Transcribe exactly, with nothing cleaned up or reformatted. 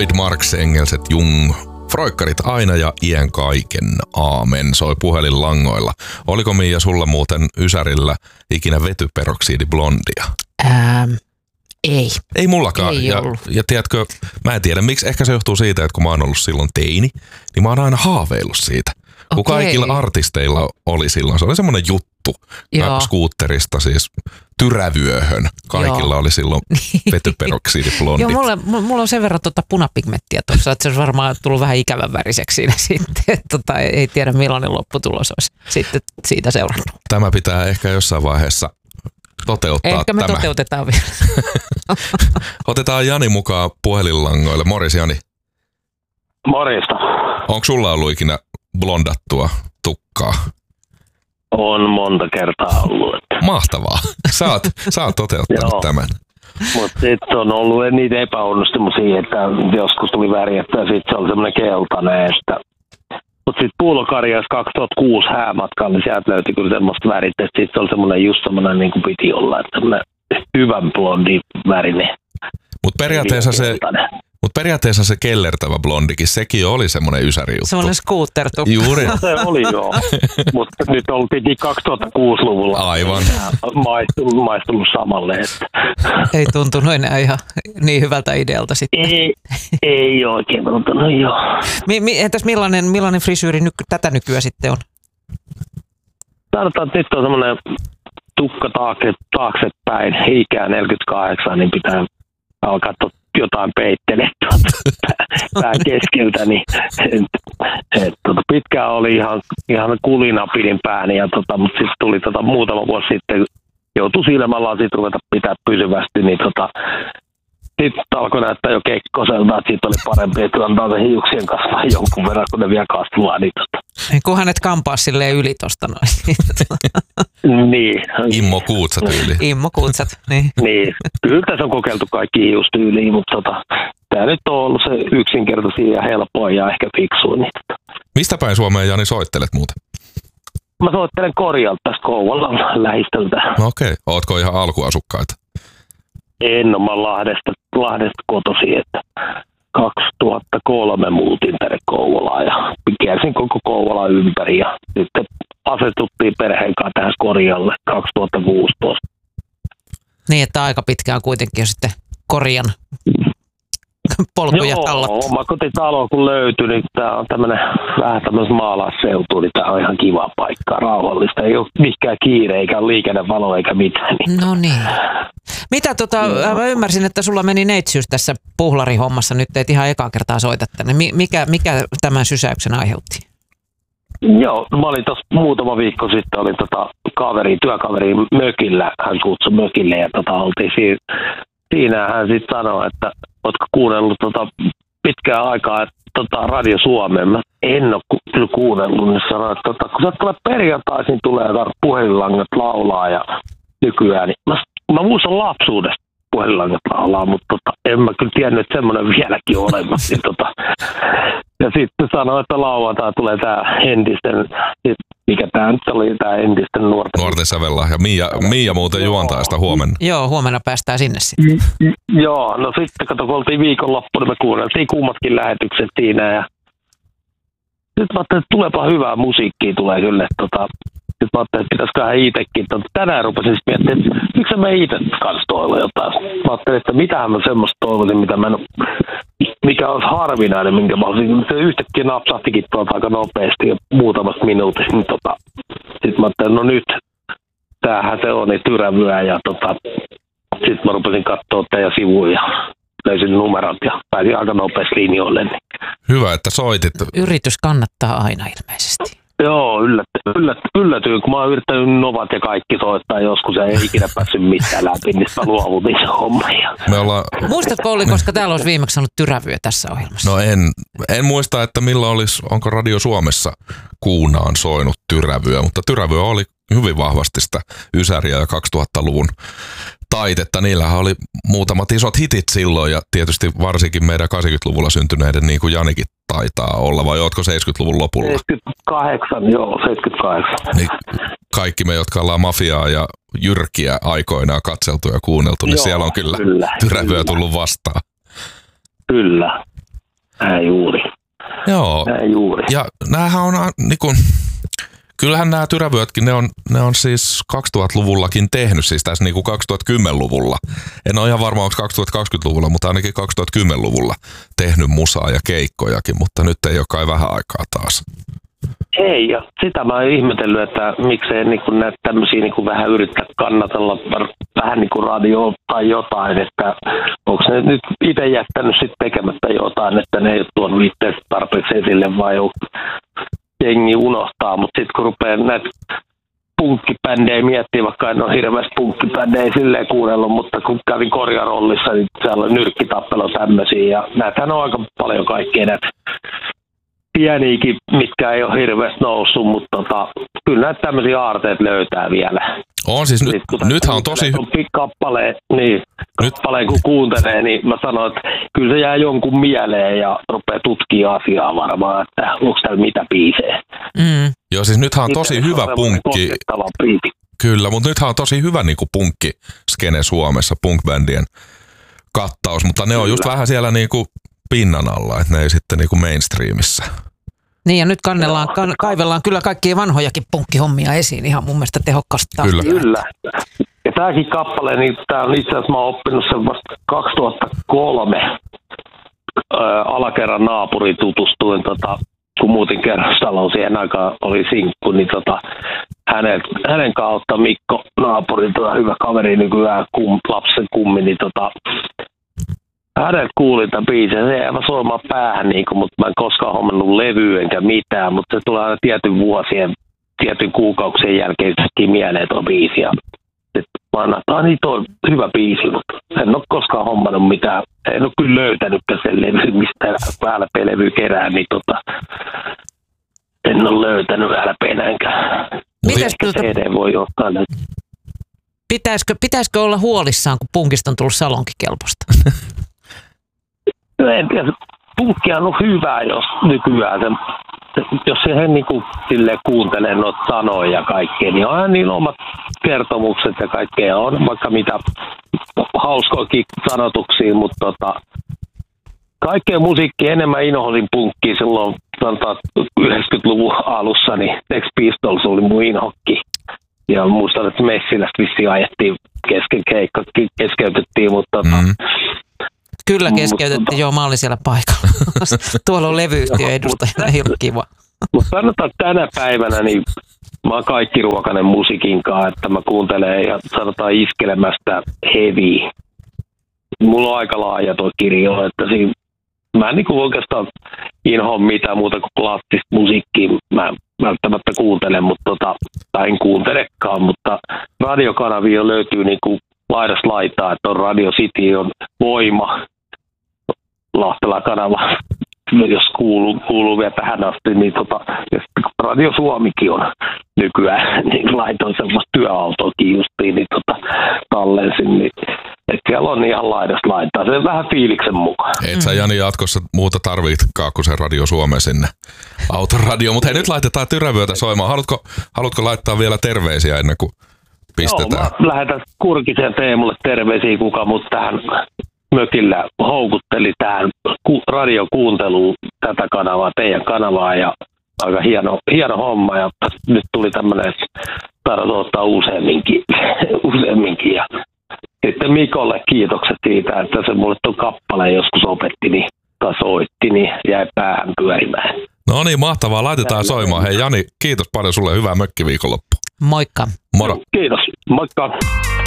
Freud, Marx, Engels, Jung, Freukkarit aina ja iän kaiken. Aamen, soi puhelinlangoilla. Oliko Miia sulla muuten Ysärillä ikinä vetyperoksidiblondia? Ähm, ei. Ei mullakaan. Ei ja, ja tiedätkö, mä en tiedä miksi. Ehkä se johtuu siitä, että kun mä oon ollut silloin teini, niin mä oon aina haaveillut siitä. Kun Okei. kaikilla artisteilla oli silloin, se oli semmoinen juttu. Joo. Skuutterista siis tyrävyöhön. Kaikilla Joo. oli silloin vetyperoksidiblondit. Joo, mulla, mulla on sen verran tuota punapigmenttiä tuossa, että se olisi varmaan tullut vähän ikävän väriseksi siinä sitten. Että tota, ei tiedä millainen lopputulos olisi sitten siitä seurannut. Tämä pitää ehkä jossain vaiheessa toteuttaa. Ehkä me tämä. toteutetaan vielä. Otetaan Jani mukaan puhelinlangoille. Morjes Jani. Morjesta. Onko sulla ollut ikinä blondattua tukkaa? On monta kertaa ollut. Että. Mahtavaa. Sä oot, sä oot toteuttanut tämän. Mutta sitten on ollut niitä epäonnistumisia, että joskus tuli värjettä ja sitten se oli semmoinen keltainen. Että. Mutta sitten Puulokarjassa kaksituhattakuusi häämatkalla, niin sieltä löytyi kyllä semmoista värittä, että sitten se oli semmoinen just semmoinen niin kuin piti olla, että semmoinen hyvän blondi värinen. Mutta periaatteessa se... Mutta periaatteessa se kellertävä blondikin, sekin oli semmoinen ysäri juttu. Semmoinen scooter-tukka. Juuri. Se oli joo, mutta nyt oltiin kaksituhattakuusi-luvulla. Aivan. Maistunut, maistunut samalle. Että. Ei tuntunut enää ihan niin hyvältä idealta sitten. Ei, ei oikein tuntunut, joo. Mi, mi, entäs millainen, millainen frisyyri nyky, tätä nykyä sitten on? Sanotaan, että nyt on semmoinen tukka taakse, taaksepäin, ikää neljäkymmentäkahdeksan, niin pitää alkaa tot, jotain peittele pään keskeltä, niin et, et, tota, pitkään oli ihan, ihan kulina pidin pääni, ja, tota, mutta sitten tuli tota, muutama vuosi sitten, joutui silmälasit ruveta pitää pysyvästi, niin tota, sitten alkoi näyttää jo kekkoselta, että siitä oli parempi, että antaa se hiuksien kasvaa jonkun verran, kun ne vielä kasvaa. Niin, tota. Kunhan et kampaa silleen yli tosta noin. Niin. Immo Kuutsa-tyyli. Immo Kuutsat, niin. Niin. Kyllä tässä on kokeiltu kaikki hiustyyliä, mutta tota, tämä nyt on ollut se yksinkertaisia ja helpoin ja ehkä fiksuin. Niin, tota. Mistä päin Suomeen, Jani, soittelet muuten? Mä soittelen Korjalta tästä Kouvolan lähistöltä. No okei. Ootko ihan alkuasukkaita? En ole, mä Lahdesta, Lahdesta kotoisin, että kaksituhattakolme muutin tänne Kouvolaan ja kiersin koko Kouvolan ympäri ja sitten asetuttiin perheen kanssa tähän Korjalle kaksituhattakuusitoista. Niin, että aika pitkään kuitenkin jo sitten Korjan polkuja Joo, tallattu. oma kotitalo kun löytyi, niin tämä on tämmöinen vähän tämmöistä maalausseutua, niin tämä on ihan kiva paikka, rauhallista. Ei ole mikään kiire, eikä ole liikennevalo eikä mitään. Niin. No niin. Mitä tota, mä ymmärsin, että sulla meni neitsyys tässä puhlarihommassa, nyt et ihan ekaa kertaa soita tänne. Mikä, mikä tämän sysäyksen aiheutti? Joo, mä olin tuossa muutama viikko sitten, olin tota kaveri, työkaveri mökillä, hän kutsui mökille ja tota oltiin siinä. Siinä hän sitten sanoi, että ootko kuunnellut tota pitkään aikaa että, tota Radio Suomeen. Mä en ole ku- kyllä kuunnellut, niin sanoi, että tota, kun sä tulee perjantaisin, tulee puhelinlangat laulaa ja nykyään, niin mä, mä muistan lapsuudesta puhelinlangat laulaa, mutta tota, en mä kyllä tiennyt, että semmoinen vieläkin on olemassa. Niin, tota, ja sitten sanoi, että lauantai tulee tää entisten, mikä tää nyt oli, tää entisten nuorten. Nuorten sävellahja. Miia, Miia muuten juontaa sitä huomenna. Joo, huomenna päästään sinne sitten. Mm, joo, no sitten kato, kun oltiin viikonloppuna, me kuunneltiin kummatkin lähetykset siinä ja nyt mä ajattelin, että tuleepa hyvää musiikkia tulee kyllä, että tota, nyt mä ajattelin, että pitäisiköhän itsekin, tota, tänään rupesin sitten miettimään, että miksi mä itse kanssa toivon jotain. Mä ajattelin, että mitähän mä semmoista toivoisin, mitä mä en ole, mikä olisi harvinainen, minkä mä olisin, se yhtäkkiä napsahtikin tuolta aika nopeasti ja muutamasta minuutista, niin tota, sitten mä ajattelin, no nyt, tämähän se on, niin tyrävyä ja tota, sitten mä rupesin katsoa teidän sivuja ja löysin numerot ja pääsin aika nopeasti linjoille. Niin. Hyvä, että soitit. Yritys kannattaa aina ilmeisesti. Joo, yllätyin, yllätyin, yllätyin, kun mä oon yrittänyt Novat ja kaikki soittaa joskus ja ei ikinä päässyt mitään läpi, niin mä luovutin se homma. Me ollaan... Muistatko Olli, koska täällä olisi viimeksi sanonut tyrävyö tässä ohjelmassa? No en, en muista, että milloin olisi, onko Radio Suomessa kuunaan soinut tyrävyö, mutta tyrävyö oli hyvin vahvasti sitä ysäriä ja kaksituhattaluvun taitetta. Niillähän oli muutamat isot hitit silloin ja tietysti varsinkin meidän kahdeksankymmentäluvulla syntyneiden niin kuin Janikin taitaa olla, vai ootko seitsemänkymmentäluvun lopulla? seitsemänkymmentäkahdeksan, joo, seitsemänkymmentäkahdeksan. Niin kaikki me, jotka ollaan mafiaa ja jyrkiä aikoinaan katseltu ja kuunneltu, niin joo, siellä on kyllä, kyllä tyrävyö tullut vastaan. Kyllä. Näin juuri. Joo. Näin juuri. Ja näähän on niin kuin, kyllähän nämä Tyrävyötkin, ne on, ne on siis kaksituhattaluvullakin tehnyt, siis tässä niin kuin kaksituhattakymmenluvulla. En ole ihan varma, onko kaksituhattakaksikymmentäluvulla, mutta ainakin kaksituhattakymmenluvulla tehnyt musaa ja keikkojakin, mutta nyt ei ole kai vähän aikaa taas. Ei, ja sitä mä oon ihmetellyt, että miksei niin näitä tämmöisiä niin vähän yrittää kannatella vähän niin kuin radioa tai jotain, että onko ne nyt itse jättänyt sitten tekemättä jotain, että ne ei ole tuonut itse tarpeeksi esille vai jengi unohtaa, mutta sitten kun rupeaa näitä punkkibändejä miettiä, vaikka en ole hirveästi punkkibändejä silleen kuunnellut, mutta kun kävin korjarollissa, niin siellä on nyrkkitappelu tämmöisiä ja näitähän on aika paljon kaikkea näitä pieniäkin, mitkä ei ole hirveästi noussut, mutta tota, kyllä näitä tämmöisiä aarteet löytää vielä. On siis, nyt, nythän on tosi... Kappaleen, niin, kappaleen kun kuuntelee, niin mä sanon, että kyllä se jää jonkun mieleen ja rupeaa tutkia asiaa varmaan, että onko täällä mitä biisejä. Mm. Joo, siis nythän on tosi hyvä punkki. Kyllä, mutta nythän on tosi hyvä niin kuin punkki-skene Suomessa, punkbändien kattaus, mutta ne on just vähän siellä niin kuin pinnan alla, että ne ei sitten niin kuin mainstreamissa. Niin ja nyt kannellaan, kan, kaivellaan kyllä kaikkia vanhojakin punkkihommia esiin ihan mun mielestä tehokkaasti. Kyllä. Kyllä. Ja tämäkin kappale, niin tämä on itse asiassa, mä oon oppinut sen vasta kaksituhattakolme ää, alakerran naapuriin tutustuin, tota, kun muutin kerrostaloon, siihen aikaan oli sinkku, niin tota, hänen, hänen kautta Mikko naapuri, tota, hyvä kaveri, nykyään kum, lapsen kummi, niin tota, hänet kuulin tämän biisin, se jäi soimaan päähän, niin kuin, mutta mä en koskaan hommannut levyä enkä mitään, mutta se tulee aina tietyn vuosien, tietyn kuukausien jälkeen mieleen tuo biisi. Ja sitten mä annan, että niin tuo on hyvä biisi, mutta en ole koskaan hommannut mitään, en ole kyllä löytänytkään sen levy, mistä L P-levy kerää, niin tota, en ole löytänyt L P:nä enkä. Mites tuota, C D voi ottaa nyt. Pitäisikö, pitäisikö olla huolissaan, kun punkista on tullut salonkikelpoista? En tiedä, punkki on hyvä, jos nykyään se, jos se niin kuin silleen kuuntelee noita sanoja ja kaikkea, niin onhan niillä omat kertomukset ja kaikkea on, vaikka mitä hauskoakin sanotuksia, mutta tota, kaikkea musiikkia enemmän inhosin punkkiin silloin sanotaan yhdeksänkymmentäluvun alussa, niin Sex Pistols oli mun inhokki. Ja muistan, että Messilästä vissiin ajettiin kesken keikka, keskeytettiin, mutta tota, mm. Kyllä keskeytettiin, joo, mä olin siellä paikalla. Tuolla on levyyhtiön edustajana, ei ole kiva. Mutta sanotaan tänä päivänä, niin mä oon kaikki ruokainen musiikin kanssa, että mä kuuntelen ja sanotaan iskelemästä heavy. Mulla on aika laaja tuo kirjo, että siinä, mä en niin oikeastaan inhoa mitään muuta kuin klassista musiikkia. Mä välttämättä kuuntelen, mutta tota, tai en kuuntelekaan, mutta radiokanavia löytyy niin kuin laidasta laitaa, että on Radio City, on Voima, Lahtela-kanava, jos kuuluu, kuuluu vielä tähän asti, niin tota, Radio Suomikin on nykyään, niin laitoin semmoista työautoakin justiin, niin tota, tallensin, niin että siellä on ihan laidasta laitaa, se on vähän fiiliksen mukaan. Et sä Jani jatkossa muuta tarvitkaa kuin se Radio Suomen sinne autoradio, mutta hei nyt laitetaan Tyrävyötä soimaan, haluatko, haluatko laittaa vielä terveisiä ennen kuin pistetään? Joo, mä lähetän Kurkisen Teemulle terveisiä, kuka mut tähän mökillä houkutteli tähän radiokuunteluun tätä kanavaa, teidän kanavaa ja aika hieno, hieno homma ja nyt tuli tämmöinen, että tarvitsee ottaa useamminkin, useamminkin ja sitten Mikolle kiitokset siitä, että se mulle tuon kappaleen joskus opetti niin, tai soitti, niin jäi päähän pyörimään. No niin, mahtavaa. Laitetaan soimaan. Hei Jani, kiitos paljon sulle. Hyvää mökkiviikonloppua. Moikka. Moro. Kiitos. Moikka.